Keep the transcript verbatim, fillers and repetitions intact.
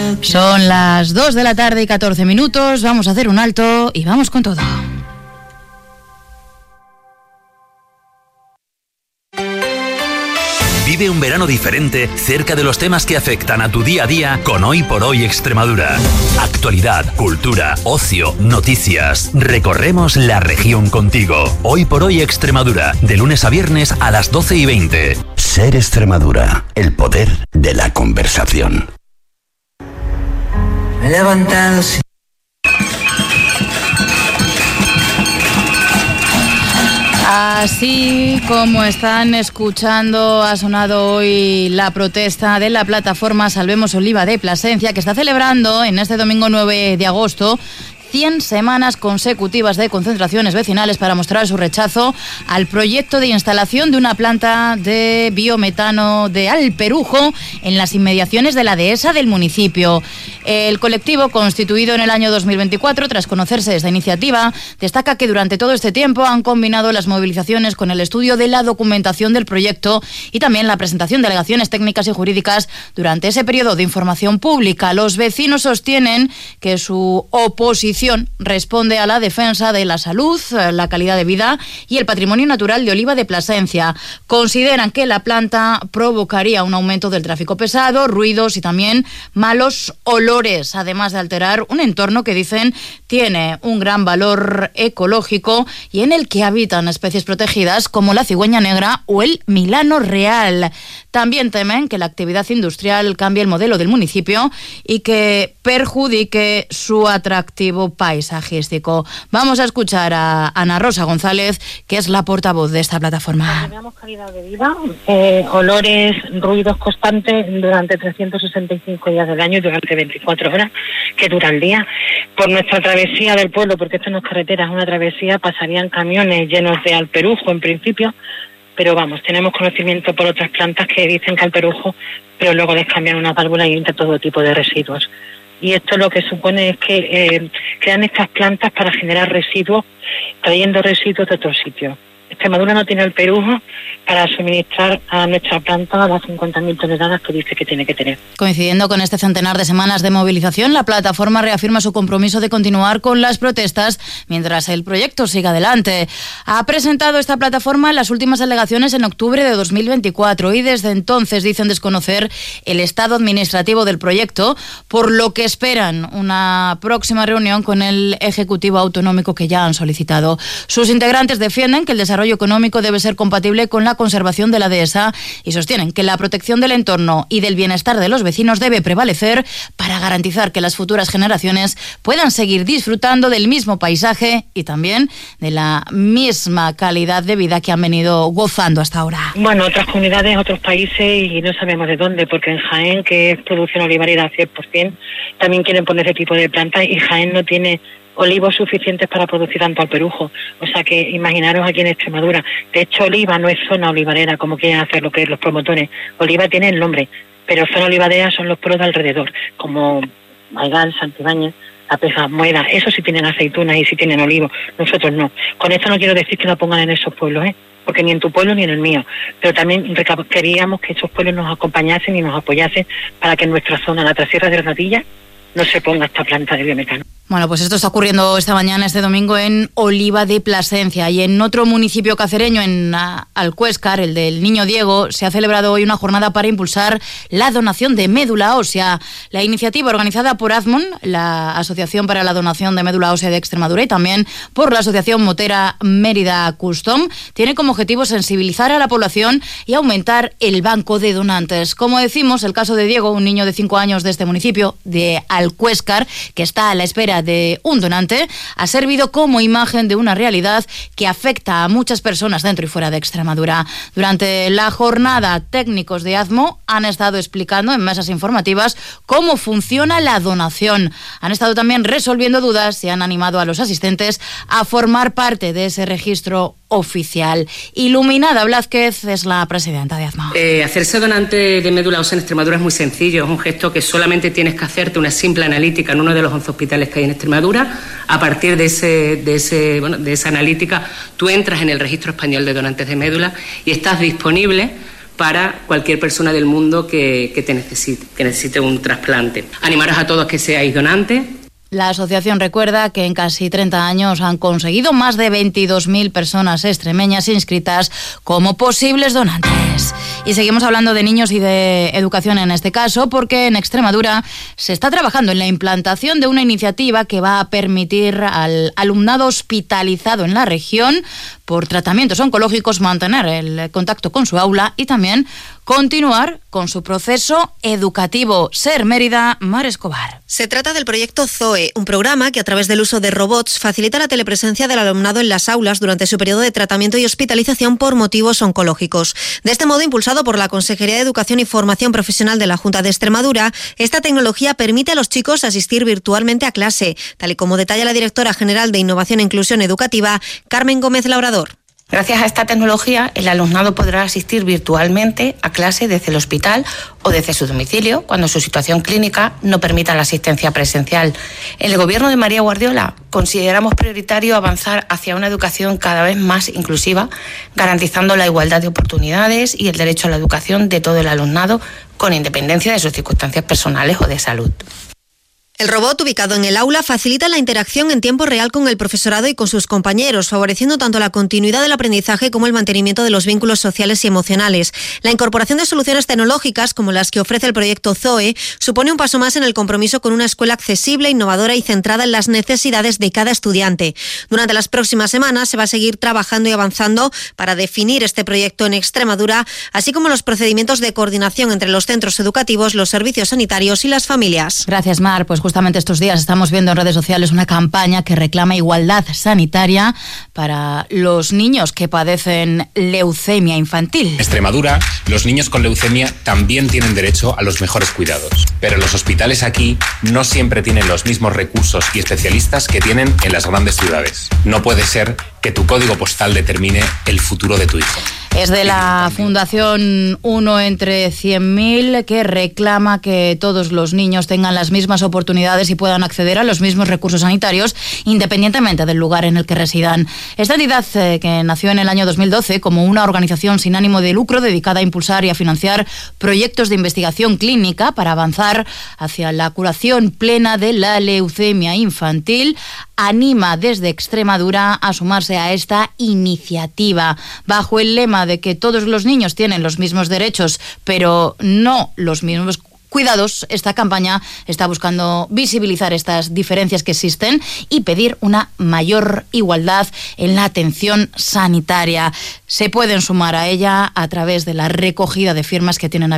Son las dos de la tarde y catorce minutos. Vamos a hacer un alto y vamos con todo. Vive un verano diferente cerca de los temas que afectan a tu día a día con Hoy por Hoy Extremadura. Actualidad, cultura, ocio, noticias. Recorremos la región contigo. Hoy por Hoy Extremadura, de lunes a viernes a las doce y veinte. Ser Extremadura, el poder de la conversación. Me he levantado sin... Así como están escuchando, ha sonado hoy la protesta de la plataforma Salvemos Oliva de Plasencia, que está celebrando en este domingo nueve de agosto cien semanas consecutivas de concentraciones vecinales para mostrar su rechazo al proyecto de instalación de una planta de biometano de Alperujo en las inmediaciones de la dehesa del municipio. El colectivo, constituido en el año dos mil veinticuatro, tras conocerse esta iniciativa, destaca que durante todo este tiempo han combinado las movilizaciones con el estudio de la documentación del proyecto y también la presentación de alegaciones técnicas y jurídicas durante ese periodo de información pública. Los vecinos sostienen que su oposición responde a la defensa de la salud, la calidad de vida y el patrimonio natural de Oliva de Plasencia. Consideran que la planta provocaría un aumento del tráfico pesado, ruidos y también malos olores, además de alterar un entorno que dicen tiene un gran valor ecológico y en el que habitan especies protegidas como la cigüeña negra o el milano real. También temen que la actividad industrial cambie el modelo del municipio y que perjudique su atractivo paisajístico. Vamos a escuchar a Ana Rosa González, que es la portavoz de esta plataforma. Tenemos calidad de vida, eh, olores, ruidos constantes durante trescientos sesenta y cinco días del año y durante veinticuatro horas que dura el día. Por nuestra travesía del pueblo, porque esto no es carretera, es una travesía, pasarían camiones llenos de alperujo en principio, pero vamos, tenemos conocimiento por otras plantas que dicen que alperujo, pero luego les cambian una válvula y entra todo tipo de residuos. Y esto lo que supone es que eh, crean estas plantas para generar residuos, trayendo residuos de otros sitios. Extremadura no tiene alperujo para suministrar a nuestra planta las cincuenta mil toneladas que dice que tiene que tener. Coincidiendo con este centenar de semanas de movilización, la plataforma reafirma su compromiso de continuar con las protestas mientras el proyecto siga adelante. Ha presentado esta plataforma las últimas alegaciones en octubre de dos mil veinticuatro y desde entonces dicen desconocer el estado administrativo del proyecto, por lo que esperan una próxima reunión con el Ejecutivo Autonómico que ya han solicitado. Sus integrantes defienden que el desarrollo desarrollo económico debe ser compatible con la conservación de la dehesa y sostienen que la protección del entorno y del bienestar de los vecinos debe prevalecer para garantizar que las futuras generaciones puedan seguir disfrutando del mismo paisaje y también de la misma calidad de vida que han venido gozando hasta ahora. Bueno, otras comunidades, otros países y no sabemos de dónde, porque en Jaén, que es producción olivarera al cien por ciento, también quieren poner ese tipo de plantas y Jaén no tiene olivos suficientes para producir tanto alperujo. O sea que imaginaros aquí en Extremadura. De hecho, Oliva no es zona olivarera como quieren hacer lo que es los promotores. Oliva tiene el nombre, pero zona olivadera son los pueblos de alrededor, como Maigal, Santibáñez, La Peja, Mueda. Eso sí tienen aceitunas y sí tienen olivos. Nosotros no. Con esto no quiero decir que la pongan en esos pueblos, ¿eh? Porque ni en tu pueblo ni en el mío. Pero también queríamos que esos pueblos nos acompañasen y nos apoyasen para que en nuestra zona, la Trasierra de Ratilla, no se ponga esta planta de biometano. Bueno, pues esto está ocurriendo esta mañana, este domingo, en Oliva de Plasencia. Y en otro municipio cacereño, en uh, Alcuéscar, el del Niño Diego, se ha celebrado hoy una jornada para impulsar la donación de médula ósea. La iniciativa, organizada por AZMON, la Asociación para la Donación de Médula Ósea de Extremadura, y también por la Asociación Motera Mérida Custom, tiene como objetivo sensibilizar a la población y aumentar el banco de donantes. Como decimos, el caso de Diego, un niño de cinco años de este municipio, de Alcuéscar, que está a la espera de un donante, ha servido como imagen de una realidad que afecta a muchas personas dentro y fuera de Extremadura. Durante la jornada, técnicos de AZMO han estado explicando en mesas informativas cómo funciona la donación. Han estado también resolviendo dudas y han animado a los asistentes a formar parte de ese registro oficial. Iluminada Blázquez es la presidenta de AZMO. Eh, hacerse donante de médula ósea en Extremadura es muy sencillo. Es un gesto que solamente tienes que hacerte una simple analítica en uno de los once hospitales que hay en Extremadura. A partir de, ese, de, ese, bueno, de esa analítica, tú entras en el registro español de donantes de médula y estás disponible para cualquier persona del mundo que, que te necesite, que necesite un trasplante. Animaros a todos que seáis donantes. La asociación recuerda que en casi treinta años han conseguido más de veintidós mil personas extremeñas inscritas como posibles donantes. Y seguimos hablando de niños y de educación en este caso, porque en Extremadura se está trabajando en la implantación de una iniciativa que va a permitir al alumnado hospitalizado en la región por tratamientos oncológicos mantener el contacto con su aula y también continuar con su proceso educativo. Ser Mérida, Mar Escobar. Se trata del proyecto ZOE, un programa que a través del uso de robots facilita la telepresencia del alumnado en las aulas durante su periodo de tratamiento y hospitalización por motivos oncológicos. De este modo, impulsado por la Consejería de Educación y Formación Profesional de la Junta de Extremadura, esta tecnología permite a los chicos asistir virtualmente a clase, tal y como detalla la directora general de Innovación e Inclusión Educativa, Carmen Gómez Labrador. Gracias a esta tecnología, el alumnado podrá asistir virtualmente a clase desde el hospital o desde su domicilio cuando su situación clínica no permita la asistencia presencial. En el Gobierno de María Guardiola consideramos prioritario avanzar hacia una educación cada vez más inclusiva, garantizando la igualdad de oportunidades y el derecho a la educación de todo el alumnado, con independencia de sus circunstancias personales o de salud. El robot ubicado en el aula facilita la interacción en tiempo real con el profesorado y con sus compañeros, favoreciendo tanto la continuidad del aprendizaje como el mantenimiento de los vínculos sociales y emocionales. La incorporación de soluciones tecnológicas, como las que ofrece el proyecto ZOE, supone un paso más en el compromiso con una escuela accesible, innovadora y centrada en las necesidades de cada estudiante. Durante las próximas semanas se va a seguir trabajando y avanzando para definir este proyecto en Extremadura, así como los procedimientos de coordinación entre los centros educativos, los servicios sanitarios y las familias. Gracias, Mar. Pues justamente estos días estamos viendo en redes sociales una campaña que reclama igualdad sanitaria para los niños que padecen leucemia infantil. En Extremadura, los niños con leucemia también tienen derecho a los mejores cuidados, pero los hospitales aquí no siempre tienen los mismos recursos y especialistas que tienen en las grandes ciudades. No puede ser que tu código postal determine el futuro de tu hijo. Es de la Fundación Uno entre cien mil, que reclama que todos los niños tengan las mismas oportunidades y puedan acceder a los mismos recursos sanitarios independientemente del lugar en el que residan. Esta entidad, eh, que nació en el año dos mil doce como una organización sin ánimo de lucro dedicada a impulsar y a financiar proyectos de investigación clínica para avanzar hacia la curación plena de la leucemia infantil, anima desde Extremadura a sumarse a esta iniciativa bajo el lema de que todos los niños tienen los mismos derechos, pero no los mismos cuidados. Esta campaña está buscando visibilizar estas diferencias que existen y pedir una mayor igualdad en la atención sanitaria. Se pueden sumar a ella a través de la recogida de firmas que tienen